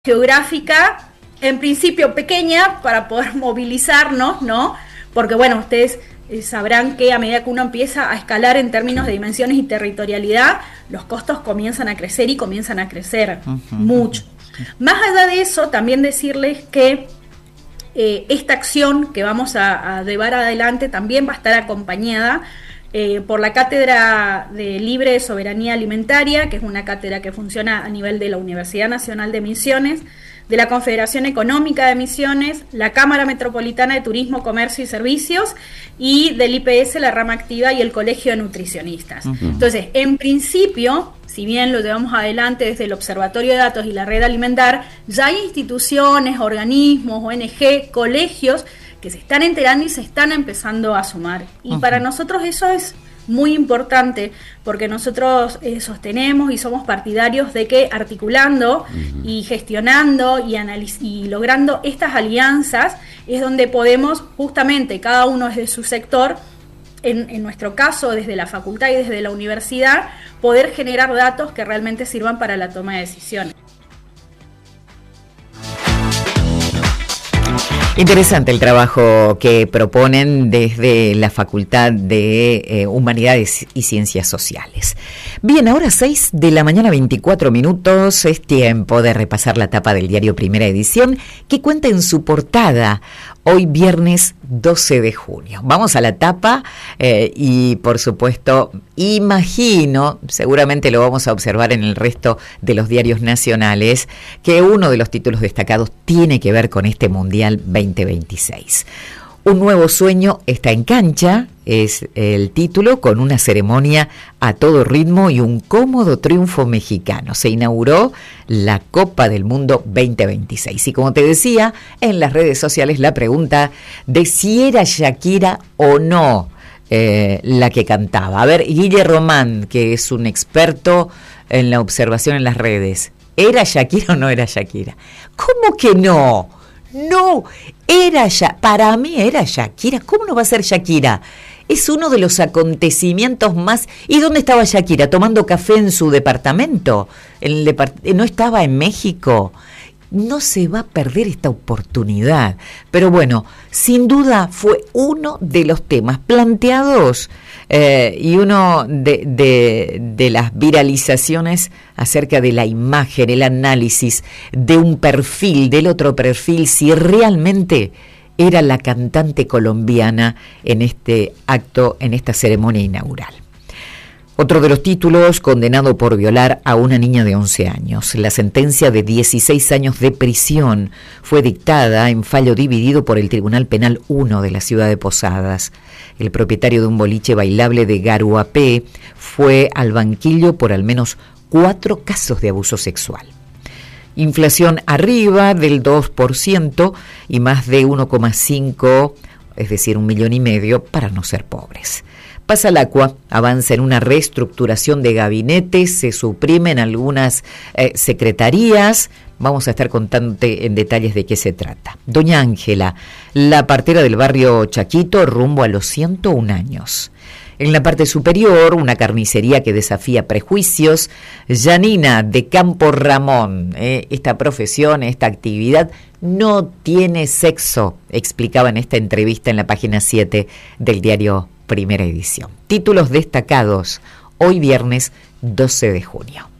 geográfica, en principio pequeña, para poder movilizarnos, ¿no? Porque bueno, ustedes sabrán que a medida que uno empieza a escalar en términos de dimensiones y territorialidad, los costos comienzan a crecer y comienzan a crecer mucho. Más allá de eso, también decirles que esta acción que vamos a llevar adelante también va a estar acompañada por la Cátedra de Libre Soberanía Alimentaria, que es una cátedra que funciona a nivel de la Universidad Nacional de Misiones, de la Confederación Económica de Misiones, la Cámara Metropolitana de Turismo, Comercio y Servicios, y del IPS, la rama activa, y el Colegio de Nutricionistas. Entonces, en principio, si bien lo llevamos adelante desde el Observatorio de Datos y la Red Alimentar, ya hay instituciones, organismos, ONG, colegios que se están enterando y se están empezando a sumar. Y para nosotros eso es muy importante, porque nosotros sostenemos y somos partidarios de que articulando y gestionando y logrando estas alianzas es donde podemos, justamente cada uno desde su sector, en nuestro caso desde la facultad y desde la universidad, poder generar datos que realmente sirvan para la toma de decisiones. Interesante el trabajo que proponen desde la Facultad de Humanidades y Ciencias Sociales. Bien, ahora 6 de la mañana, 24 minutos, es tiempo de repasar la tapa del diario Primera Edición, que cuenta en su portada hoy viernes 12 de junio. Vamos a la tapa y, por supuesto, imagino, seguramente lo vamos a observar en el resto de los diarios nacionales, que uno de los títulos destacados tiene que ver con este Mundial 2026. Un nuevo sueño está en cancha, es el título, con una ceremonia a todo ritmo y un cómodo triunfo mexicano. Se inauguró la Copa del Mundo 2026. Y como te decía, en las redes sociales la pregunta de si era Shakira o no la que cantaba. A ver, Guille Román, que es un experto en la observación en las redes, ¿era Shakira o no era Shakira? ¿Cómo que no? No, para mí era Shakira. ¿Cómo no va a ser Shakira? Es uno de los acontecimientos más... ¿Y dónde estaba Shakira? ¿Tomando café en su departamento? ¿No estaba en México? No se va a perder esta oportunidad. Pero bueno, sin duda fue uno de los temas planteados y uno de las viralizaciones acerca de la imagen, el análisis de un perfil, del otro perfil, si realmente era la cantante colombiana en este acto, en esta ceremonia inaugural. Otro de los títulos, condenado por violar a una niña de 11 años. La sentencia de 16 años de prisión fue dictada en fallo dividido por el Tribunal Penal 1 de la ciudad de Posadas. El propietario de un boliche bailable de Garuapé fue al banquillo por al menos 4 casos de abuso sexual. Inflación arriba del 2% y más de 1,5, es decir, 1,5 millones para no ser pobres. Pasalacua avanza en una reestructuración de gabinetes, se suprimen algunas secretarías. Vamos a estar contándote en detalles de qué se trata. Doña Ángela, la partera del barrio Chaquito, rumbo a los 101 años. En la parte superior, una carnicería que desafía prejuicios. Yanina de Campo Ramón, esta profesión, esta actividad no tiene sexo, explicaba en esta entrevista en la página 7 del diario Primera Edición. Títulos destacados hoy viernes 12 de junio.